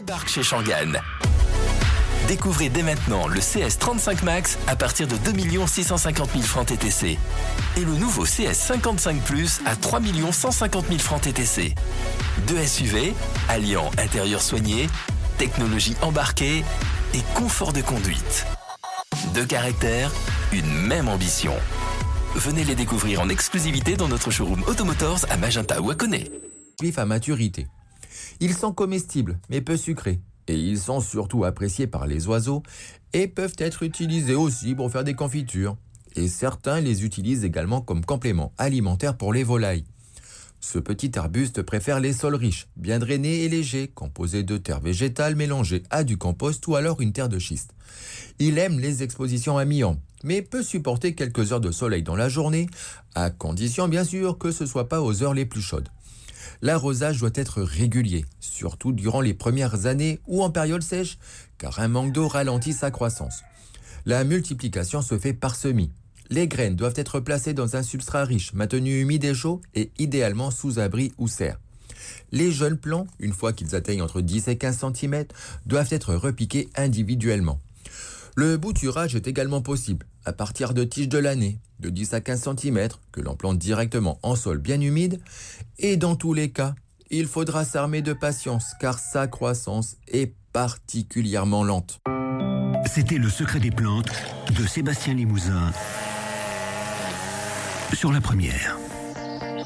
débarque chez Shangan. Découvrez dès maintenant le CS35 Max à partir de 2 650 000 francs TTC et le nouveau CS55 Plus à 3 150 000 francs TTC. Deux SUV alliant intérieur soigné, technologie embarquée et confort de conduite. Deux caractères, une même ambition. Venez les découvrir en exclusivité dans notre showroom Automotors à Magenta ou à Connay. À maturité. Ils sont comestibles mais peu sucrés. Et ils sont surtout appréciés par les oiseaux et peuvent être utilisés aussi pour faire des confitures. Et certains les utilisent également comme complément alimentaire pour les volailles. Ce petit arbuste préfère les sols riches, bien drainés et légers, composés de terre végétale mélangée à du compost ou alors une terre de schiste. Il aime les expositions à mi-ombre, mais peut supporter quelques heures de soleil dans la journée, à condition bien sûr que ce ne soit pas aux heures les plus chaudes. L'arrosage doit être régulier, surtout durant les premières années ou en période sèche, car un manque d'eau ralentit sa croissance. La multiplication se fait par semis. Les graines doivent être placées dans un substrat riche, maintenu humide et chaud, et idéalement sous abri ou serre. Les jeunes plants, une fois qu'ils atteignent entre 10 et 15 cm, doivent être repiqués individuellement. Le bouturage est également possible, à partir de tiges de l'année, de 10 à 15 cm, que l'on plante directement en sol bien humide, et dans tous les cas, il faudra s'armer de patience, car sa croissance est particulièrement lente. C'était Le secret des plantes de Sébastien Limousin sur La Première.